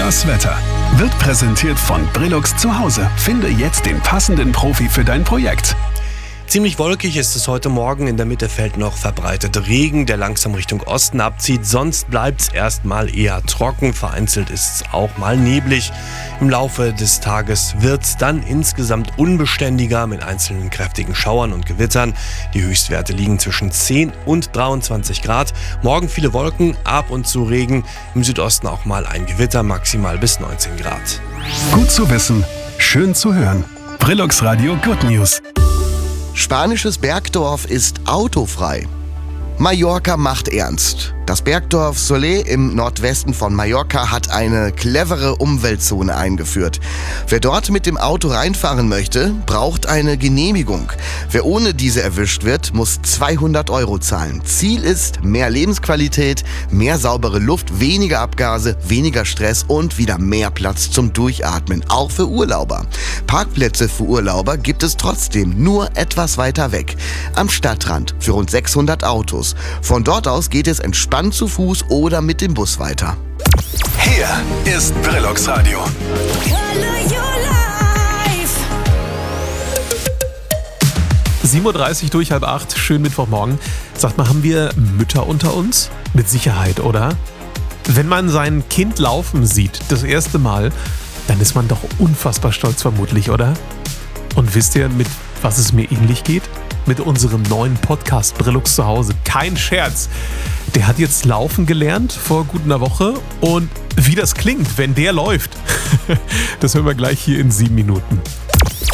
Das Wetter wird präsentiert von Brillux zu Hause. Finde jetzt den passenden Profi für dein Projekt. Ziemlich wolkig ist es heute Morgen. In der Mitte fällt noch verbreitet Regen, der langsam Richtung Osten abzieht. Sonst bleibt es erstmal eher trocken. Vereinzelt ist es auch mal neblig. Im Laufe des Tages wird es dann insgesamt unbeständiger mit einzelnen kräftigen Schauern und Gewittern. Die Höchstwerte liegen zwischen 10 und 23 Grad. Morgen viele Wolken, ab und zu Regen. Im Südosten auch mal ein Gewitter, maximal bis 19 Grad. Gut zu wissen, schön zu hören. Brillux Radio Good News. Spanisches Bergdorf ist autofrei. Mallorca macht ernst. Das Bergdorf Soler im Nordwesten von Mallorca hat eine clevere Umweltzone eingeführt. Wer dort mit dem Auto reinfahren möchte, braucht eine Genehmigung. Wer ohne diese erwischt wird, muss 200 € zahlen. Ziel ist mehr Lebensqualität, mehr saubere Luft, weniger Abgase, weniger Stress und wieder mehr Platz zum Durchatmen, auch für Urlauber. Parkplätze für Urlauber gibt es trotzdem, nur etwas weiter weg. Am Stadtrand für rund 600 Autos. Von dort aus geht es entspannt zu Fuß oder mit dem Bus weiter. Hier ist Brillux Radio. 7:30 durch 7:30, schönen Mittwochmorgen. Sagt mal, haben wir Mütter unter uns? Mit Sicherheit, oder? Wenn man sein Kind laufen sieht, das erste Mal, dann ist man doch unfassbar stolz vermutlich, oder? Und wisst ihr, mit was es mir ähnlich geht? Mit unserem neuen Podcast Brillux zu Hause. Kein Scherz. Der hat jetzt laufen gelernt vor gut einer Woche. Und wie das klingt, wenn der läuft, das hören wir gleich hier in 7 Minuten.